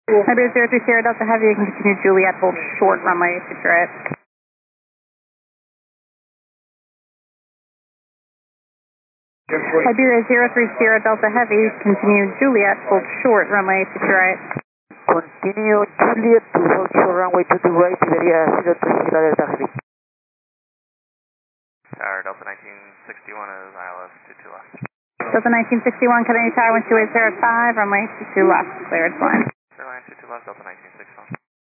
Iberia 03 Sierra Delta Heavy, you can continue Juliet, hold short, runway 6 right. Iberia 03 Sierra Delta Heavy, continue Juliet, hold short, runway 6 right. Continue Juliet to hold short runway to the right, Iberia 03 Sierra Delta Heavy. Tower Delta 1961 is ILS 22 left. Delta 1961, Kennedy Tower 12805, runway 22 left, cleared flying. Airline 22 left, Delta 1961.